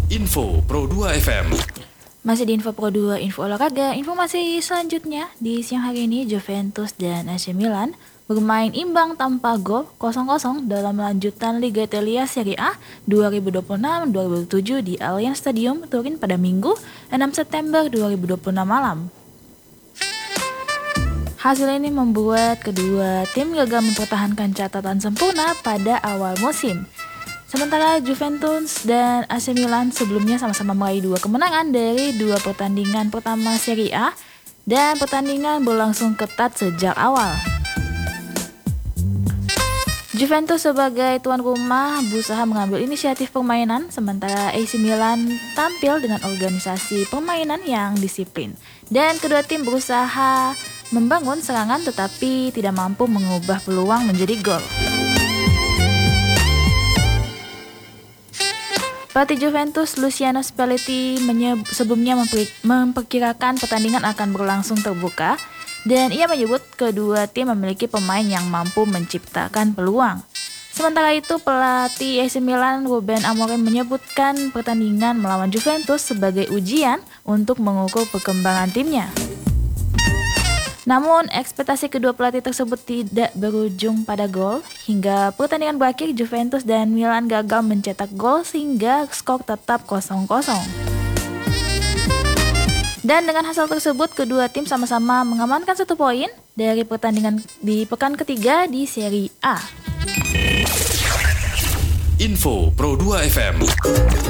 Info Pro 2 FM. Masih di Info Pro 2, info olahraga. Informasi selanjutnya, di siang hari ini Juventus dan AC Milan bermain imbang tanpa gol 0-0 dalam lanjutan Liga Italia Serie A 2026-2027 di Allianz Stadium Turin pada Minggu 6 September 2026 malam. Hasil ini membuat kedua tim gagal mempertahankan catatan sempurna pada awal musim. Sementara Juventus dan AC Milan sebelumnya sama-sama meraih 2 kemenangan dari 2 pertandingan pertama Serie A dan pertandingan berlangsung ketat sejak awal. Juventus sebagai tuan rumah berusaha mengambil inisiatif permainan, sementara AC Milan tampil dengan organisasi permainan yang disiplin. Dan kedua tim berusaha membangun serangan tetapi tidak mampu mengubah peluang menjadi gol. Pelatih Juventus Luciano Spalletti sebelumnya memperkirakan pertandingan akan berlangsung terbuka dan ia menyebut kedua tim memiliki pemain yang mampu menciptakan peluang. Sementara itu pelatih AC Milan Ruben Amorim menyebutkan pertandingan melawan Juventus sebagai ujian untuk mengukur perkembangan timnya. Namun, ekspektasi kedua pelatih tersebut tidak berujung pada gol. Hingga pertandingan berakhir, Juventus dan Milan gagal mencetak gol sehingga skor tetap 0-0. Dan dengan hasil tersebut, kedua tim sama-sama mengamankan 1 poin dari pertandingan di pekan ketiga di Serie A. Info Pro 2 FM.